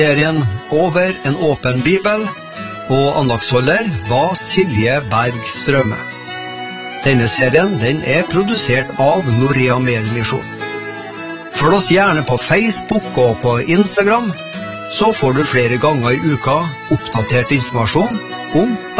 Serien Over en åpen bibel, og andagsholder var Silje Berg Strømme. Denne serien den er produsert av Norea Medmisjon. Følg oss gjerne på Facebook og på Instagram, så får du flere ganger i uka oppdatert informasjon om